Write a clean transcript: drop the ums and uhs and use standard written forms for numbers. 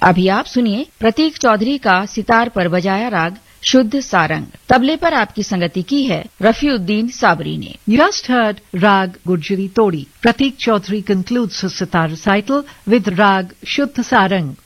अभी आप सुनिए प्रतीक चौधरी का सितार पर बजाया राग शुद्ध सारंग। तबले पर आपकी संगति की है रफीउद्दीन साबरी ने। You just heard Rag Gurjari Todi. Pratik Chaudhary concludes his sitar recital with Rag Shuddh Sarang